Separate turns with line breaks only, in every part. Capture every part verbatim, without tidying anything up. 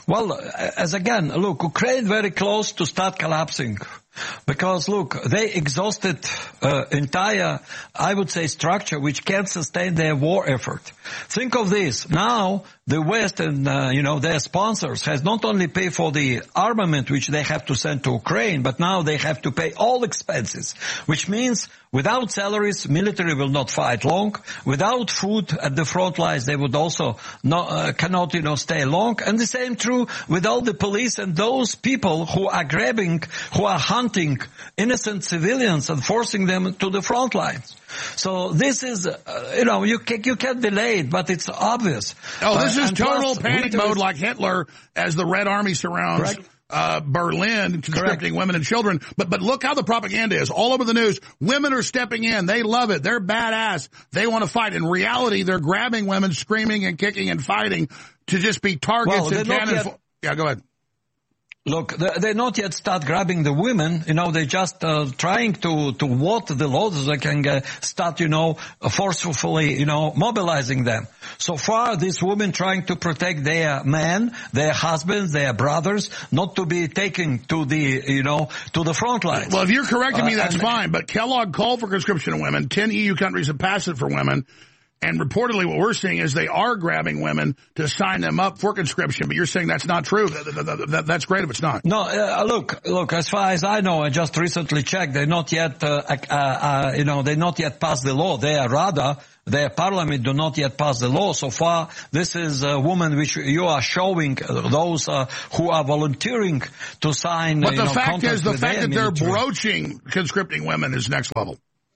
Well, as again, look, Ukraine very close to start collapsing. Because, look, they exhausted uh, entire, I would say, structure which can sustain their war effort. Think of this. Now, the West and, uh, you know, their sponsors has not only paid for the armament which they have to send to Ukraine, but now they have to pay all expenses, which means without salaries, military will not fight long. Without food at the front lines, they would also not, uh, cannot, you know, stay long. And the same true with all the police and those people who are grabbing, who are hunting innocent civilians and forcing them to the front lines. So this is, uh, you know, you can, you can't delay it, but it's obvious.
Oh, this
uh,
is total
plus,
panic mode like Hitler as the Red Army surrounds uh, Berlin, conscripting women and children. But but look how the propaganda is. All over the news, women are stepping in. They love it. They're badass. They want to fight. In reality, they're grabbing women, screaming and kicking and fighting to just be targets
well,
and cannon. Yet... Yeah, go ahead.
Look, they not yet start grabbing the women. You know, they're just uh, trying to to vote the laws so they can uh, start, you know, forcefully, you know, mobilizing them. So far, these women trying to protect their men, their husbands, their brothers, not to be taken to the, you know, to the front lines.
Well, if you're correcting me, that's
uh,
fine. But Kellogg called for conscription of women. Ten E U countries have passed it for women. And reportedly what we're seeing is they are grabbing women to sign them up for conscription. But you're saying that's not true. That, that, that, that's great if it's not.
No, uh, look, look, as far as I know, I just recently checked, they're not yet, uh, uh, uh, you know, they not yet passed the law. They are rather, their parliament do not yet pass the law. So far, this is a woman which you are showing those uh, who are volunteering to sign.
But the
you know,
fact is, the fact that they're
military.
broaching conscripting women is next level.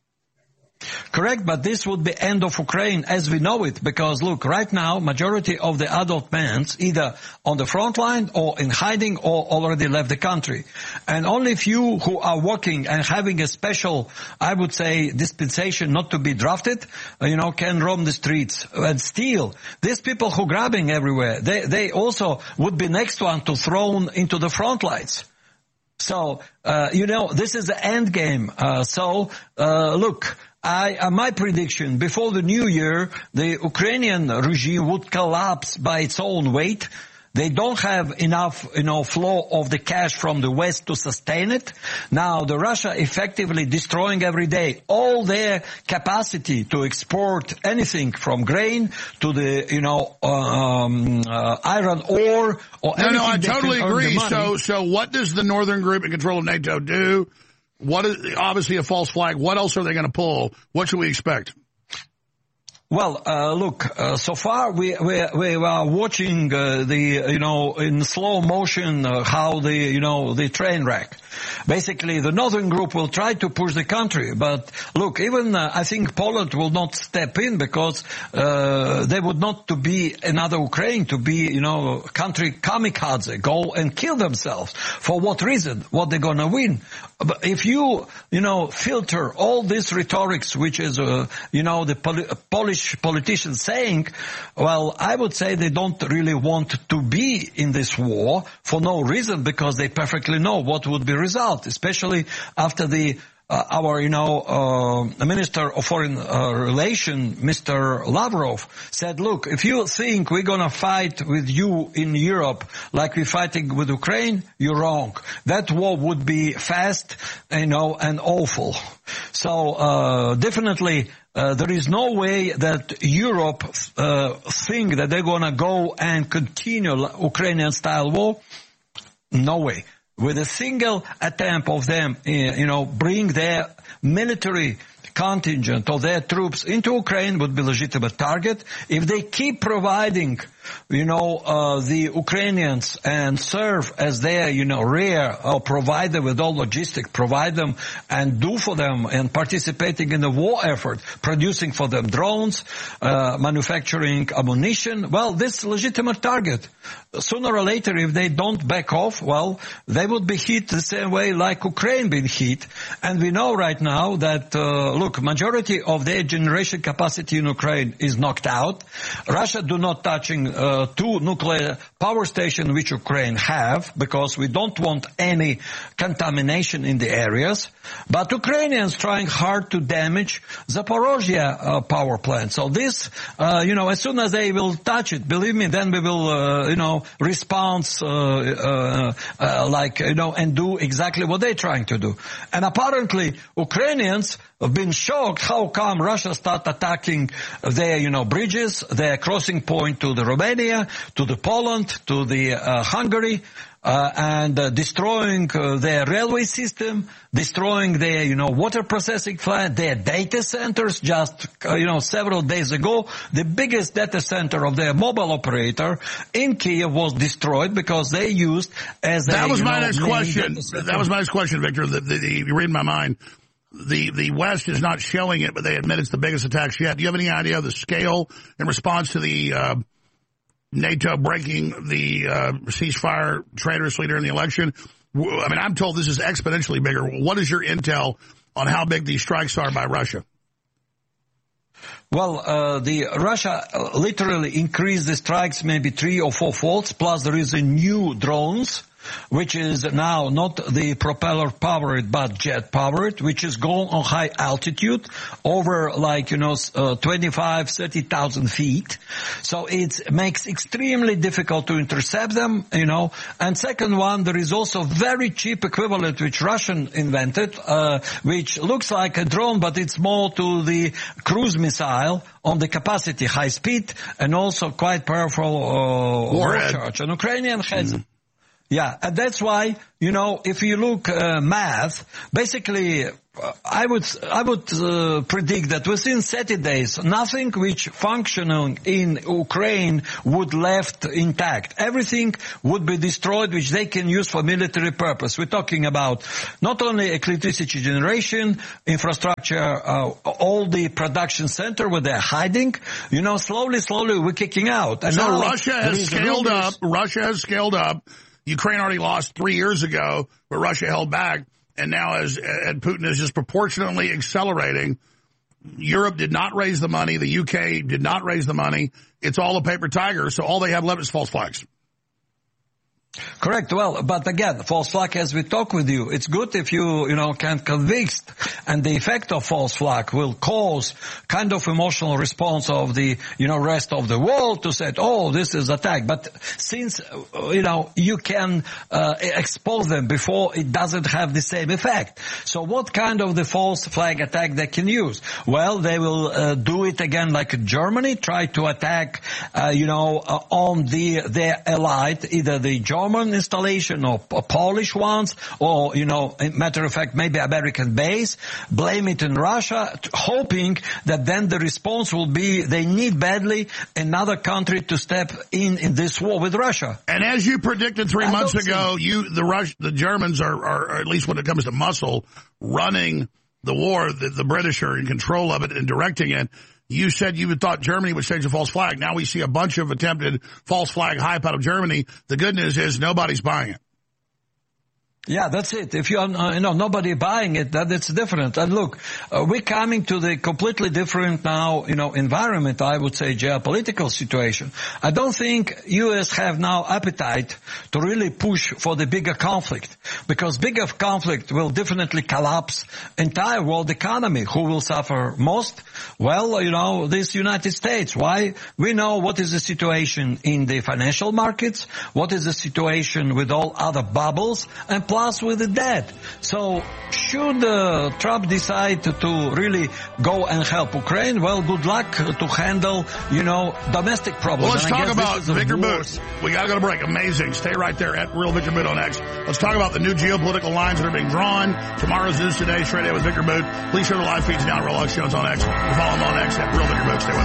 Correct, but this would be end of Ukraine as we know it, because look, right now, majority of the adult men either on the front line or in hiding or already left the country. And only few who are working and having a special, I would say, dispensation not to be drafted, uh, you know, can roam the streets. And still, these people who grabbing everywhere, they, they also would be next one to thrown into the front lines. So, uh, you know, this is the end game. Uh, so, uh, look, I, uh, my prediction, before the new year, the Ukrainian regime would collapse by its own weight. They don't have enough, you know, flow of the cash from the West to sustain it. Now, the Russia effectively destroying every day all their capacity to export anything from grain to the, you know, um, uh, iron ore or
no,
anything.
No, I totally agree.
So,
so, so what does the Northern Group in control of NATO do? What is obviously a false flag? What else are they going to pull? What should we expect?
Well, uh, look, uh, so far we, we, we are watching, uh, the, you know, in slow motion, uh, how the, you know, the train wreck. Basically, the Northern Group will try to push the country, but look, even, uh, I think Poland will not step in because, uh, they would not to be another Ukraine, to be, you know, country kamikaze, go and kill themselves. For what reason? What they're gonna win? But if you, you know, filter all this rhetorics, which is, uh, you know, the poli- Polish politicians saying, well, I would say they don't really want to be in this war for no reason, because they perfectly know what would be result, especially after the Uh, our, you know, uh, Minister of Foreign uh, Relations, Mister Lavrov, said, look, if you think we're going to fight with you in Europe like we're fighting with Ukraine, you're wrong. That war would be fast, you know, and awful. So uh, definitely uh, there is no way that Europe uh, think that they're going to go and continue Ukrainian-style war. No way. With a single attempt of them, you know, bring their military contingent of their troops into Ukraine would be a legitimate target. If they keep providing, you know, uh, the Ukrainians and serve as their, you know, rear or provide them with all logistics, provide them and do for them and participating in the war effort, producing for them drones, uh, manufacturing ammunition, well, this is a legitimate target. Sooner or later, if they don't back off, well, they would be hit the same way like Ukraine been hit. And we know right now that, uh, look, majority of their generation capacity in Ukraine is knocked out. Russia do not touching uh, two nuclear power stations which Ukraine have, because we don't want any contamination in the areas. But Ukrainians trying hard to damage Zaporozhye uh, power plant. So this, uh, you know, as soon as they will touch it, believe me, then we will, uh, you know, respond uh, uh, uh, like, you know, and do exactly what they're trying to do. And apparently, Ukrainians have been shocked how come Russia start attacking their, you know, bridges, their crossing point to the Romania, to the Poland, to the uh, Hungary, uh, and uh, destroying uh, their railway system, destroying their, you know, water processing plant, their data centers. Just, uh, you know, several days ago, the biggest data center of their mobile operator in Kiev was destroyed because they used as
that
a,
was
you
my
know,
next question. That was my next question, Victor. The, the, the, you read my mind. The the West is not showing it, but they admit it's the biggest attacks yet. Do you have any idea of the scale in response to the uh, NATO breaking the uh, ceasefire traitorous leader in the election? I mean, I'm told this is exponentially bigger. What is your intel on how big these strikes are by Russia?
Well, uh, the Russia literally increased the strikes maybe three or four folds, plus there is a new drones, which is now not the propeller powered but jet powered, which is going on high altitude over like, you know, uh, twenty-five, thirty thousand feet. So it makes extremely difficult to intercept them, you know. And second one, there is also very cheap equivalent which Russian invented, uh, which looks like a drone, but it's more to the cruise missile on the capacity, high speed, and also quite powerful uh,
warhead
charge. And Ukrainian has...
Mm.
Yeah, and that's why, you know, if you look uh, math, basically, uh, I would I would uh, predict that within thirty days, nothing which functioning in Ukraine would left intact. Everything would be destroyed, which they can use for military purpose. We're talking about not only electricity generation, infrastructure, uh, all the production center where they're hiding. You know, slowly, slowly we're kicking out. And
so
now
Russia has scaled up. Russia has scaled up. Ukraine already lost three years ago, but Russia held back, and now as and Putin is just proportionately accelerating. Europe did not raise the money. The U K did not raise the money. It's all a paper tiger, so all they have left is false flags.
Correct. Well, but again, false flag, as we talk with you, it's good if you, you know, can convince, and the effect of false flag will cause kind of emotional response of the, you know, rest of the world to say, oh, this is attack. But since, you know, you can uh, expose them before, it doesn't have the same effect. So what kind of the false flag attack they can use? Well, they will uh, do it again like Germany, try to attack, uh, you know, uh, on the their allied, either the German German installation or Polish ones, or, you know, matter of fact, maybe American base, blame it in Russia, hoping that then the response will be they need badly another country to step in in this war with Russia.
And as you predicted three I months ago, you the Rush, the Germans are, are, at least when it comes to muscle, running the war. The, the British are in control of it and directing it. You said you thought Germany would change the false flag. Now we see a bunch of attempted false flag hype out of Germany. The good news is nobody's buying it.
Yeah, that's it. If you're, uh, you know, nobody buying it, that it's different. And look, uh, we're coming to the completely different now, you know, environment, I would say, geopolitical situation. I don't think U S have now appetite to really push for the bigger conflict, because bigger conflict will definitely collapse entire world economy. Who will suffer most? Well, you know, this United States. Why? We know what is the situation in the financial markets, what is the situation with all other bubbles, and plus with the debt. So should uh, Trump decide to, to really go and help Ukraine, well, good luck to handle, you know, domestic problems.
Well, let's talk about Victor Bout. We got to go to break. Amazing. Stay right there at Real Victor Bout on X. Let's talk about the new geopolitical lines that are being drawn. Tomorrow's news today, straight ahead with Victor Bout. Please share the live feeds down at Real Alex Jones on X. Follow him on X at Real Victor Bout. Stay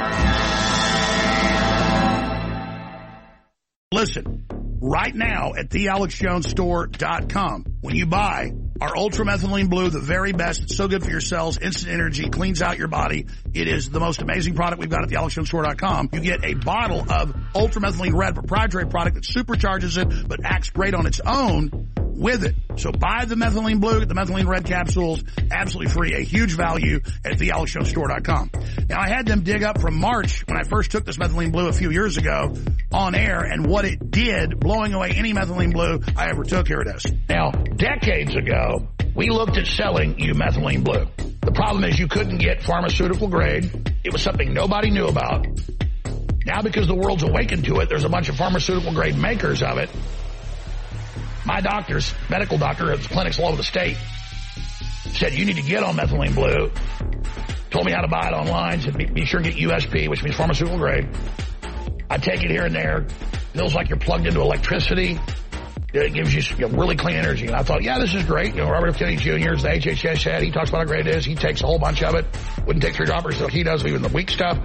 with us. Listen. Right now at the alex jones store dot com. When you buy our Ultramethylene Blue, the very best, it's so good for your cells, instant energy, cleans out your body. It is the most amazing product we've got at the alex jones store dot com. You get a bottle of Ultramethylene Red, proprietary product that supercharges it but acts great on its own. with it. So buy the methylene blue, get the methylene red capsules, absolutely free, a huge value at the alex jones store dot com. Now, I had them dig up from March when I first took this methylene blue a few years ago on air and what it did, blowing away any methylene blue I ever took. Here it is. Now, decades ago, we looked at selling you methylene blue. The problem is you couldn't get pharmaceutical grade. It was something nobody knew about. Now, because the world's awakened to it, there's a bunch of pharmaceutical grade makers of it. My doctors, medical doctor at clinics all over the state, said you need to get on methylene blue. Told me how to buy it online. Said be, be sure and get U S P, which means pharmaceutical grade. I take it here and there. Feels like you're plugged into electricity. It gives you, you know, really clean energy. And I thought, yeah, this is great. You know, Robert F. Kennedy Junior is the H H S head. He talks about how great it is. He takes a whole bunch of it. Wouldn't take three droppers like he does, even the weak stuff.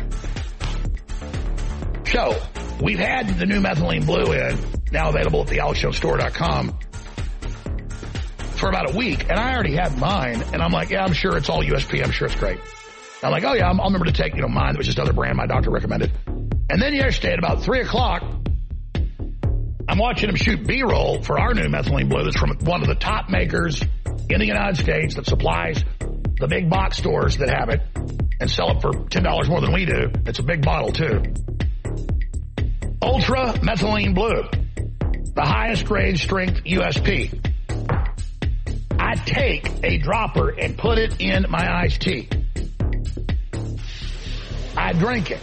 So, we've had the new methylene blue in, now available at the alex jones store dot com, for about a week, and I already had mine, and I'm like, yeah, I'm sure it's all U S P, I'm sure it's great. I'm like, oh yeah, I'll remember to take, you know, mine, that was just another brand my doctor recommended. And then yesterday at about three o'clock, I'm watching him shoot B-roll for our new methylene blue that's from one of the top makers in the United States that supplies the big box stores that have it and sell it for ten dollars more than we do. It's a big bottle, too. Ultra methylene blue, the highest grade strength U S P. I take a dropper and put it in my iced tea. I drink it.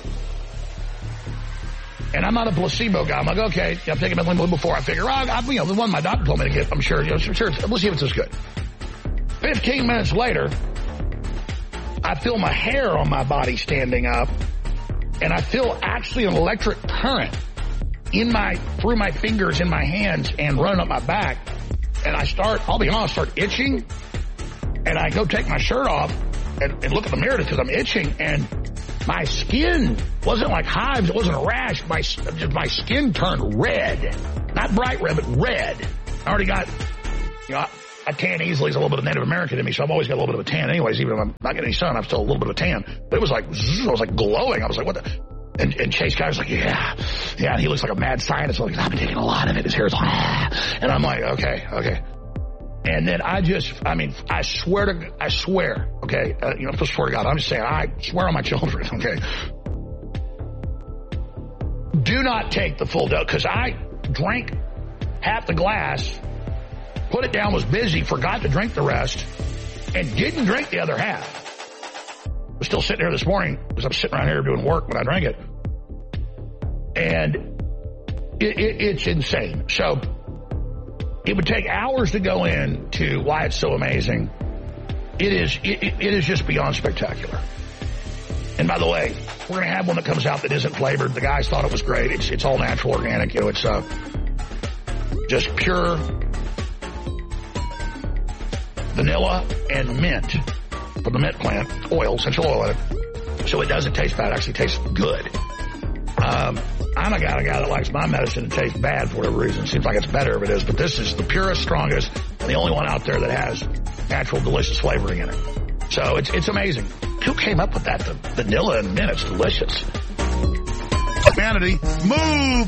And I'm not a placebo guy. I'm like, okay, I've taken methylene blue before. I figure, oh, I, you know, the one my doctor told me to get, I'm sure, you know, sure, let's see if it's as good. Fifteen minutes later, I feel my hair on my body standing up, and I feel actually an electric current in my, through my fingers, in my hands, and running up my back. And I start, I'll be honest, start itching. And I go take my shirt off and, and look at the mirror because I'm itching. And my skin wasn't like hives. It wasn't a rash. My, my skin turned red. Not bright red, but red. I already got, you know, I, I tan easily. It's a little bit of Native American in me, so I've always got a little bit of a tan anyways. Even if I'm not getting any sun, I'm still a little bit of a tan. But it was like, zzz, I was like glowing. I was like, what the? And, and Chase Guy was like, yeah, yeah. And he looks like a mad scientist. Like, I've been taking a lot of it. His hair's like, ah. And I'm like, okay, okay. And then I just, I mean, I swear to, I swear, okay, uh, you know, I swear to God, I'm just saying, I swear on my children, okay. Do not take the full dose, because I drank half the glass, put it down, was busy, forgot to drink the rest, and didn't drink the other half. I was still sitting here this morning, because I'm sitting around here doing work when I drank it. And it, it, it's insane. So it would take hours to go into why it's so amazing. It is, it, it is just beyond spectacular. And by the way, we're going to have one that comes out that isn't flavored. The guys thought it was great. It's, it's all natural, organic. You know, it's uh, just pure vanilla and mint from the mint plant, oil, essential oil in it. So it doesn't taste bad. It actually tastes good. Um, I'm a guy, a guy that likes my medicine to taste bad for whatever reason. Seems like it's better if it is, but this is the purest, strongest, and the only one out there that has natural, delicious flavoring in it. So it's it's amazing. Who came up with that? The vanilla and mint, it's delicious. Humanity, move